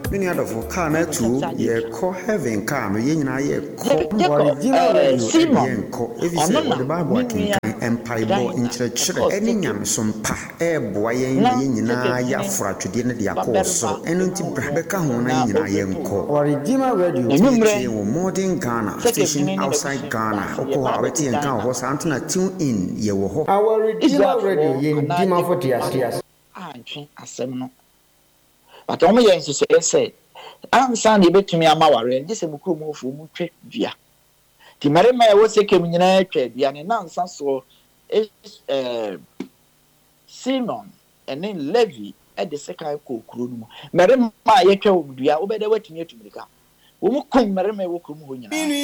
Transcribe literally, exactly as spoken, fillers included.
many other for car na two ye call heaven car no ye nyina ye call original radio ye call if you say the Bible can empire bo in church any nyam sompa e boa ye ye nyina ya fra twede ne de akọ so eno nti brabeka ho na nyina ye call original radio tie wo modern Ghana station outside Ghana oko ha weti en kan ho sa antena tune in ye wo ho our original radio ye ndima for tias antwe asem no but omo ye nsese say ansa na ebetumi amaware ndise mukuru mu ofu mu twe dua ti marema e wo sekem nyina twa dua ne nansa so eh Simon ene Levi e de sekai ko kuro no marema ye twa dua obede watumi atumrika wo mu kum marema e wo kuro mu ho nyina